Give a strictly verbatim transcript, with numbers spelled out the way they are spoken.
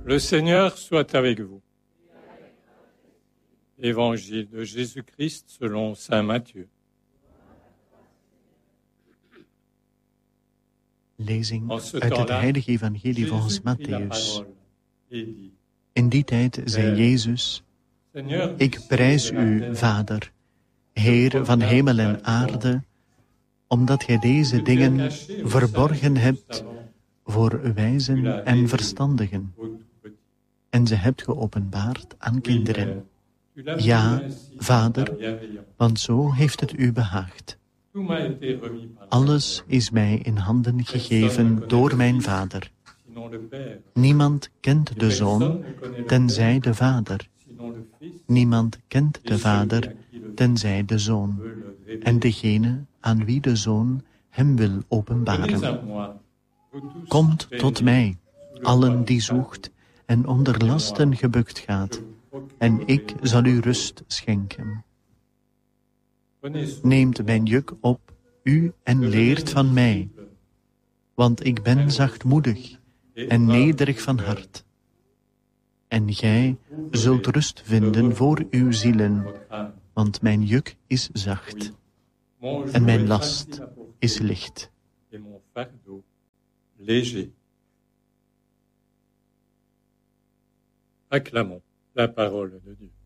Le Seigneur soit avec vous. Évangile de Jésus-Christ selon saint Matthieu. Lezing uit het heilige evangelie volgens Matthäus. In die tijd zei Jezus: Ik prijs u, Vader, Heer van hemel en aarde, omdat gij deze dingen verborgen hebt voor wijzen en verstandigen, en ze hebt geopenbaard aan kinderen. Ja, Vader, want zo heeft het u behaagd. Alles is mij in handen gegeven door mijn Vader. Niemand kent de Zoon, tenzij de Vader. Niemand kent de Vader, tenzij de Zoon, en degene aan wie de Zoon hem wil openbaren. Komt tot mij, allen die zoekt en onder lasten gebukt gaat, en ik zal u rust schenken. Neemt mijn juk op, u, en leert van mij, want ik ben zachtmoedig en nederig van hart. En gij zult rust vinden voor uw zielen, want mijn juk is zacht en mijn last is licht. Acclamons la parole de Dieu.